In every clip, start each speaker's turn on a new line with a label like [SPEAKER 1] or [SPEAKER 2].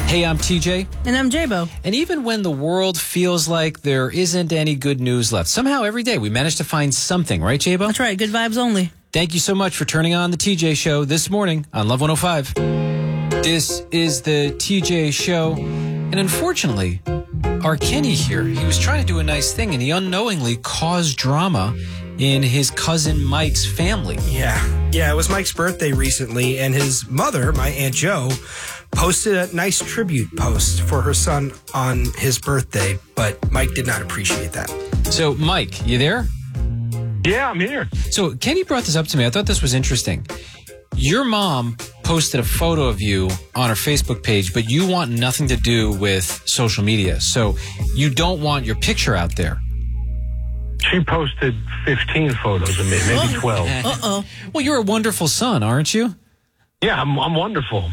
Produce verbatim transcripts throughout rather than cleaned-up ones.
[SPEAKER 1] Hey, I'm T J.
[SPEAKER 2] And I'm J-Bo.
[SPEAKER 1] And even when the world feels like there isn't any good news left, somehow every day we manage to find something, right, J-Bo?
[SPEAKER 2] That's right. Good vibes only.
[SPEAKER 1] Thank you so much for turning on the T J Show this morning on Love one oh five. This is the T J Show. And unfortunately, our Kenny here, he was trying to do a nice thing and he unknowingly caused drama in his cousin Mike's family.
[SPEAKER 3] Yeah. Yeah, it was Mike's birthday recently, and his mother, my Aunt Jo, posted a nice tribute post for her son on his birthday, but Mike did not appreciate that.
[SPEAKER 1] So, Mike, you there?
[SPEAKER 4] Yeah, I'm here.
[SPEAKER 1] So, Kenny brought this up to me. I thought this was interesting. Your mom posted a photo of you on her Facebook page, but you want nothing to do with social media. So, you don't want your picture out there.
[SPEAKER 4] She posted fifteen photos of me, maybe twelve.
[SPEAKER 2] Uh-oh.
[SPEAKER 1] Well, you're a wonderful son, aren't you?
[SPEAKER 4] Yeah, I'm, I'm wonderful.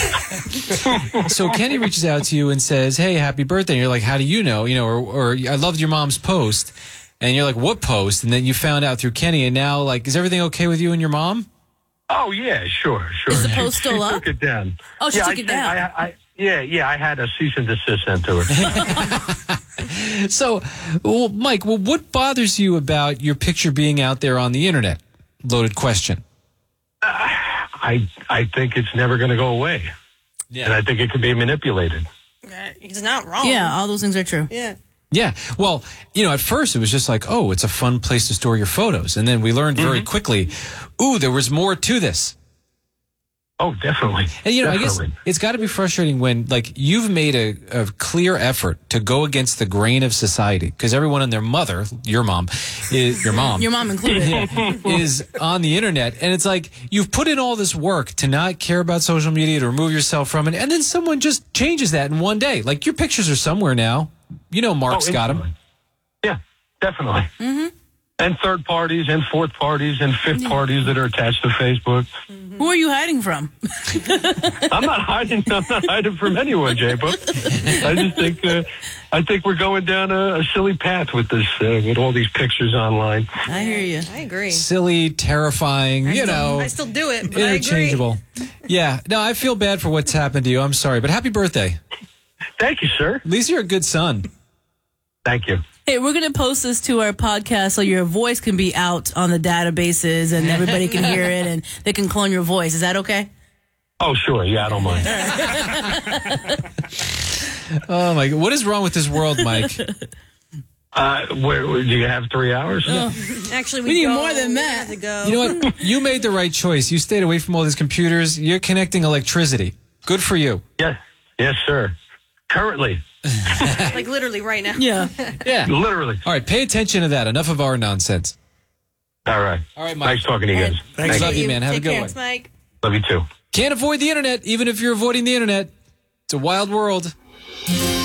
[SPEAKER 1] So Kenny reaches out to you and says, hey, happy birthday. And you're like, how do you know? You know, or, or I loved your mom's post. And you're like, what post? And then you found out through Kenny. And now, like, is everything okay with you and your mom?
[SPEAKER 4] Oh, yeah, sure, sure.
[SPEAKER 2] Is the
[SPEAKER 4] She-
[SPEAKER 2] post still
[SPEAKER 4] she
[SPEAKER 2] up?
[SPEAKER 4] took it down.
[SPEAKER 2] Oh, she
[SPEAKER 4] yeah,
[SPEAKER 2] took
[SPEAKER 4] I
[SPEAKER 2] it
[SPEAKER 4] sent-
[SPEAKER 2] down.
[SPEAKER 4] I, I, yeah, yeah, I had a cease and desist sent to her.
[SPEAKER 1] So, well, Mike, well, what bothers you about your picture being out there on the internet? Loaded question.
[SPEAKER 4] I, I think it's never going to go away.
[SPEAKER 1] Yeah.
[SPEAKER 4] And I think it can be manipulated.
[SPEAKER 5] He's not wrong.
[SPEAKER 2] Yeah, all those things are true.
[SPEAKER 5] Yeah.
[SPEAKER 1] Yeah. Well, you know, at first it was just like, oh, it's a fun place to store your photos. And then we learned very quickly, ooh, there was more to this.
[SPEAKER 4] Oh, definitely.
[SPEAKER 1] And, you know,
[SPEAKER 4] definitely.
[SPEAKER 1] I guess it's got to be frustrating when, like, you've made a, a clear effort to go against the grain of society because everyone and their mother, your mom, is, your mom,
[SPEAKER 2] Your mom included.
[SPEAKER 1] is on the internet. And it's like, you've put in all this work to not care about social media, to remove yourself from it. And then someone just changes that in one day. Like, your pictures are somewhere now. You know, Mark's
[SPEAKER 4] Oh,
[SPEAKER 1] got them.
[SPEAKER 4] instantly. Yeah, definitely. Mm-hmm. And third parties and fourth parties and fifth parties that are attached to Facebook.
[SPEAKER 2] Who are you hiding from?
[SPEAKER 4] I'm not hiding. I'm not hiding from anyone, J-Bo. I just think uh, I think we're going down a, a silly path with this, uh, with all these pictures online.
[SPEAKER 2] I hear you.
[SPEAKER 5] I agree.
[SPEAKER 1] Silly, terrifying, you know.
[SPEAKER 5] I still do it, but I agree.
[SPEAKER 1] Interchangeable. Yeah. No, I feel bad for what's happened to you. I'm sorry, but happy birthday.
[SPEAKER 4] Thank you, sir.
[SPEAKER 1] At least you're a good son.
[SPEAKER 4] Thank you.
[SPEAKER 2] Hey, we're going to post this to our podcast so your voice can be out on the databases and everybody can hear it and they can clone your voice. Is that okay?
[SPEAKER 4] Oh, sure. Yeah, I don't mind.
[SPEAKER 1] Oh my God. What is wrong with this world, Mike?
[SPEAKER 4] Uh, where, where do you have three hours?
[SPEAKER 5] Actually, we,
[SPEAKER 2] We need
[SPEAKER 5] go,
[SPEAKER 2] more than
[SPEAKER 5] we
[SPEAKER 2] that.
[SPEAKER 5] have to go.
[SPEAKER 1] You know what? You made the right choice. You stayed away from all these computers. You're connecting electricity. Good for you.
[SPEAKER 4] Yes, yes, sir. Currently,
[SPEAKER 5] Like literally right now.
[SPEAKER 2] Yeah.
[SPEAKER 1] Yeah.
[SPEAKER 4] literally.
[SPEAKER 1] All right. Pay attention to that. Enough of our nonsense.
[SPEAKER 4] All right.
[SPEAKER 1] All right, Mike.
[SPEAKER 4] Nice talking to you guys.
[SPEAKER 3] Thanks.
[SPEAKER 4] Thank
[SPEAKER 1] Love
[SPEAKER 4] you.
[SPEAKER 1] you, man. Have
[SPEAKER 5] Take
[SPEAKER 1] a good
[SPEAKER 5] care.
[SPEAKER 1] one.
[SPEAKER 5] Thanks, Mike.
[SPEAKER 4] Love you too.
[SPEAKER 1] Can't avoid the internet, even if you're avoiding the internet. It's a wild world.